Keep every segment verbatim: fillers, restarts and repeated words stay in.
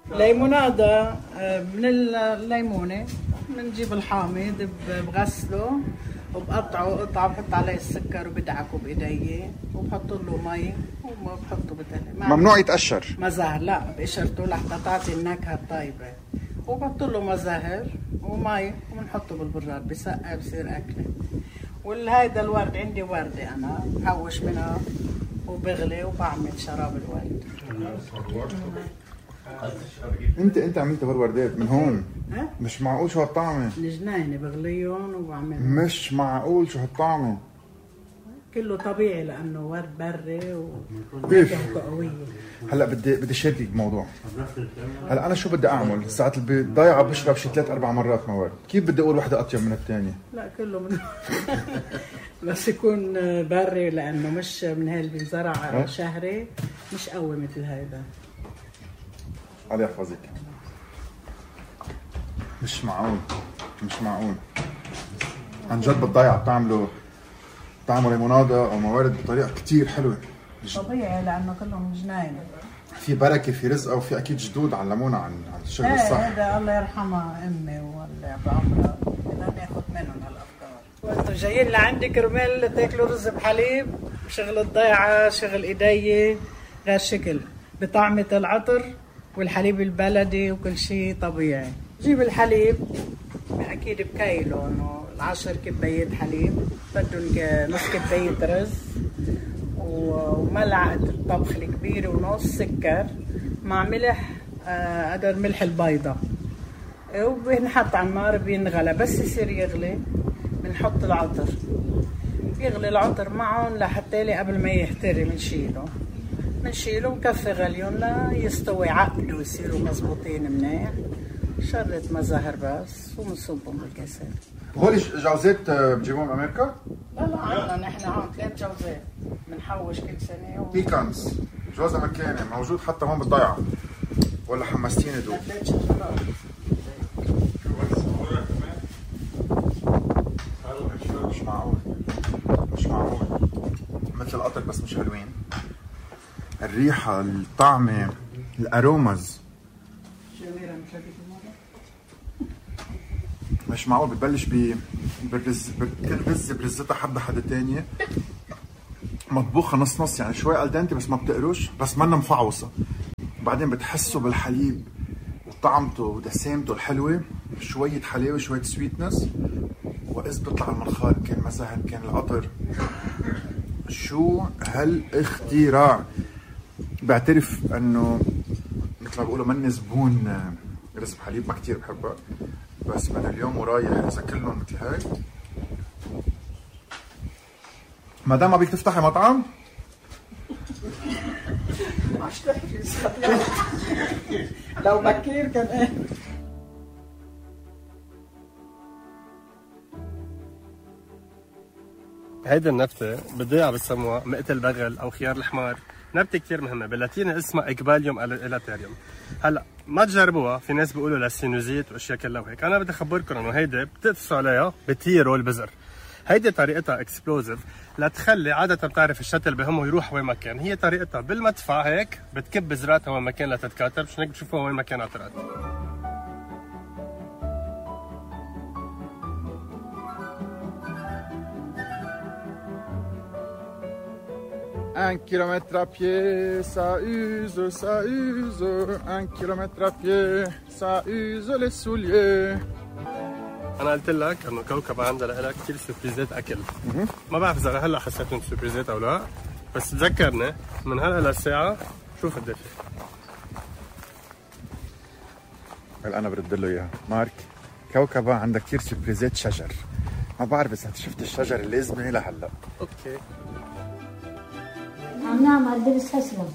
ليمونادا من الليمونه بنجيب الحامض بغسله وبقطعه قطعه بحط عليه السكر وبدعكه بايدي وبحط له مي وبحطه بتلج. ممنوع يتقشر؟ مزهر لا بقشرته لحتى تعطي النكهه الطيبه، وبحط له مزهر ومي وبنحطه بالبراد بسقى بصير اكله. والهيدا الورد عندي ورده انا بحوش منها وبغلي وبعمل شراب الورد. انت انت عملت هالوردات من هون؟ ها؟ مش معقول شو هالطعمه؟ الجنينه بغليهم وبعملهم. مش معقول شو هالطعمه؟ كله طبيعي لانه ورد بري ونكهته قويه. هلا بدي بدي شاركك بموضوع. هلا انا شو بدي اعمل؟ ساعات الضيعه بشرب شي ثلاث اربع مرات موارد، كيف بدي اقول وحده اطيب من الثانيه؟ لا كله من بس يكون بري لانه مش من هاي اللي بينزرع شهري، مش قوي مثل هيدا. الله يحفظك. مش معقول مش معقول عن جد بالضيعه بتعملوا بتعملوا ليمونادا او موارد بطريقه كثير حلوه. طبيعي لانه كلهم جناين. في بركه في رزقه وفي اكيد جدود علمونا عن عن الشغل ايه الصح. هذا الله يرحمها امي واللي بعمرها بدنا ناخذ منهم هالافكار. وانتم جايين لعندي كرمال تاكلوا رز بحليب، شغل الضيعه شغل ايدي غير شكل بطعمه العطر والحليب البلدي وكل شيء طبيعي. جيب الحليب اكيد بكيلو انه العشر كبايات حليب بدهم نص كبايه رز وملعقه الطبخ الكبيره ونص سكر مع ملح قدر ملح البيضه، وبنحط على النار بينغلى. بس يصير يغلي بنحط العطر، يغلي العطر معهم لحتى قبل ما يحتري بنشيله بنشيله ونكفي غليهم ليستوي عقدوا يصيروا مزبوطين منيح. شرة مزهر بس وبنصبهم بالكاسات. وهول جوزات بتجيبوهم من امريكا؟ لا لا عندنا نحن هون ثلاث جوزات بنحوش كل سنه و... بيكانز جوز امريكاني موجود حتى هون بالضيعه. ولا حمستيني دوب. مش معقول مش معقول مثل القطر بس مش حلوين. الريحه الطعمه الاروماز مش معقول. بتبلش ب بالرز كل رزه برزتها حبه حدا ثانيه مطبوخه نص نص، يعني شوي الدنتي بس ما بتقرش بس منا مفعوصه. وبعدين بتحسوا بالحليب وطعمته ودسامته الحلوه، شويه حلاوه شويه سويتنس، واذ بيطلع المنخار كان مزهر كان القطر. شو هالاختراع. بعترف انه مثل ما بيقولوا مني زبون رز بحليب ما كثير بحبها، بس من اليوم ورايح اذا كلهم مثل هيك. مدام ما بدك تفتحي مطعم؟ مش تحكي لو بكير كان ايه. هيدي النبتة بالضيعة بسموها مقت البغل أو خيار الحمار. نبتة كثير مهمة باللاتيني اسمها إقباليوم إلاتيريوم. هلا ما تجربوها، في ناس بيقولوا للسينوزيت واشياء كلها وهيك. أنا بدي أخبركم إنه هيدي بتقفصوا عليها بتيروا البذر. هيدي طريقتها اكسبلوزيف لتخلي عادة بتعرف الشتل بهمه يروح وين ما كان. هي طريقتها بالمدفع هيك بتكب بذراتها وين ما كان لتتكاثر، مشان هيك بتشوفوها وين ما كان عطرات. Un kilomètre à pied, ça use, ça use. Un kilomètre à pied, ça use les souliers. أنا قلت لك إنه كوكب عندها لها كثير سربريزات أكل. ما بعرف إذا لهلا حسيتهم سربريزات أو لا، بس تذكرني من هلا للساعة شوف قديش. هلا أنا برد له إياها، مارك كوكبة عندها كثير سربريزات شجر. ما بعرف إذا شفت الشجر اللازمة لهلا. أوكي. عم نعمل دبس فسرم،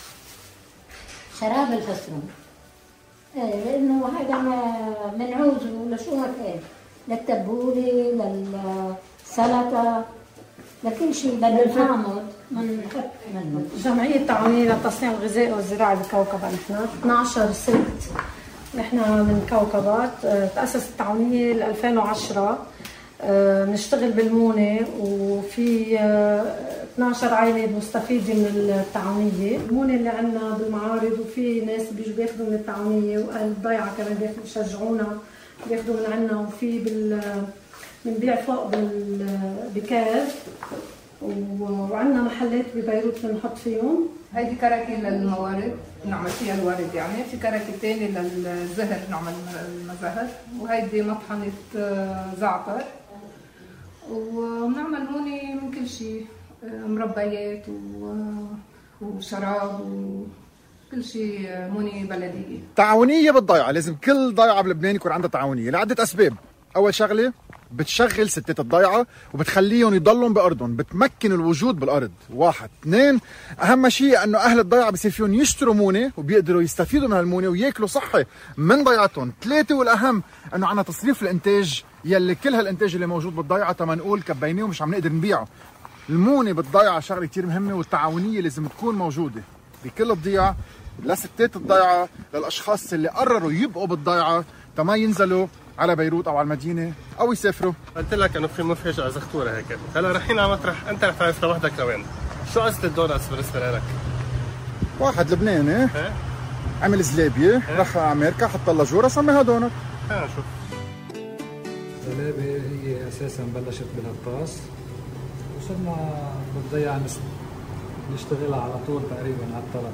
شراب الفسرم. ايه لانه هذا منعوزه لشو ما كان، للتبوله للسلطه لكل شيء، للحامض بنحط منه. جمعية التعاونية للتصنيع الغذائي والزراعي بكوكبة، نحن اثني عشر ست، نحن من كوكبات. تأسست التعاونية ب ألفين وعشرة بنشتغل بالمونة وفي اثنعش عائلة مستفيدة من التعاونية. المونة اللي عندنا بالمعارض وفي ناس بيجوا بياخذوا من التعاونية وأهل الضيعة كمان بياخذوا بيشجعونا بياخذوا من عندنا. وفي بال بنبيع فوق بكاز وعندنا محلات ببيروت بنحط فيهم. هيدي كركة للموارد نعمل فيها الورد، يعني في كركة تاني للزهر نعمل المزهر، وهيدي مطحنة زعتر، وبنعمل مونة من كل شيء، مربيات وشراب وكل شيء مونة بلدية. تعاونية بالضيعة، لازم كل ضيعة بلبنان يكون عندها تعاونية لعدة أسباب. أول شغلة بتشغل ستات الضيعة وبتخليهم يضلون بأرضهم، بتمكن الوجود بالأرض. واحد. اثنين، أهم شيء أنه أهل الضيعة بصير فيهم يشتروا مونة وبيقدروا يستفيدوا من هالمونة وياكلوا صحي من ضيعتهم. ثلاثة، والأهم أنه عنا تصريف الإنتاج يلي كل هالإنتاج اللي موجود بالضيعة تما نقول كبيناه ومش عم نقدر نبيعه. المونة بالضيعة شغلة كتير مهمة، والتعاونية لازم تكون موجودة بكل الضيعة، لستات الضيعة، للأشخاص اللي قرروا يبقوا بالضيعة تما ينزلوا على بيروت او على المدينه او يسافروا. قلت لك انه في مفاجاه زغطوره هيك. هلا رايحين على مطرح انت رح تعرف لوحدك لوين. شو قصه الدونتس بالنسبه لك؟ واحد لبناني ايه؟ عمل زلابيه ايه؟ راح على امريكا حط لها جوره سميها دونت. خلينا نشوف. الزلابه هي اساسا بلشت بالهطاس وصرنا بالضيعه نشتغلها على طول تقريبا على الطلب.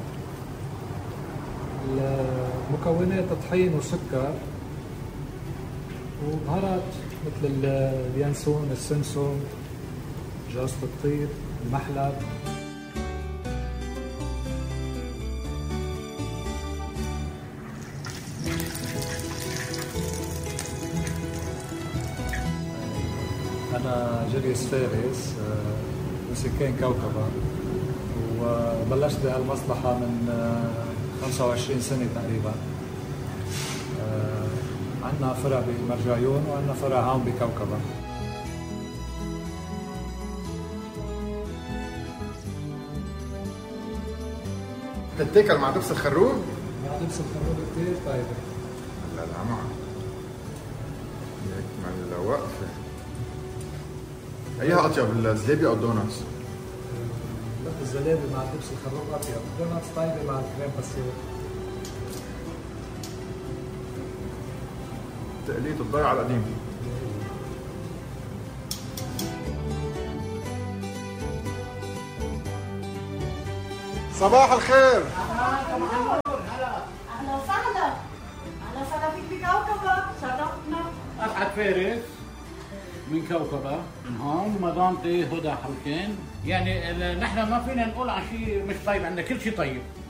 المكونات طحين وسكر وبهارات مثل اليانسون، السمسم، جوز الطيب، المحلب. أنا جريس فارس وسكان كوكبة، وبلشت بهالمصلحة من خمسة وعشرين سنة تقريبا. عندنا فرع بمرجعيون وعندنا فرع هون بكوكبة. تتاكل مع دبس الخروب؟ مع دبس الخروب كثير طيبة. لا لا معه يكمل وقفة. أيها أطيب، الزلابية أو الدونتس؟ لا الزلابية مع دبس الخروب أطيب، الدونتس طيبة مع الكريم بسيط. تقليد الضيعة القديم. صباح الخير. اهلا وسهلا. اهلا وسهلا فيك بكوكبة، شرفتنا. اسعد فارس من كوكبة من هون، ومدامتي هدى حلكين. يعني نحن ما فينا نقول عن شيء مش طيب، عندنا كل شيء طيب.